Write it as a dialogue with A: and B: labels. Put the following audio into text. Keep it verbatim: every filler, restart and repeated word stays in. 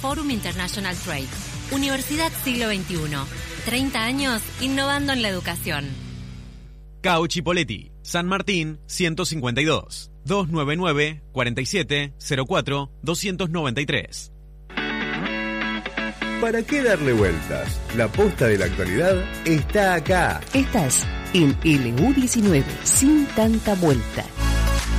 A: Forum International Trade. Universidad Siglo veintiuno. treinta años innovando en la educación.
B: Cauchi Poletti, San Martín ciento cincuenta y dos, dos nueve nueve, cuarenta y siete, cero cuatro, doscientos noventa y tres.
C: ¿Para qué darle vueltas? La posta de la actualidad está acá.
D: Estás en L U diecinueve, sin tanta vuelta.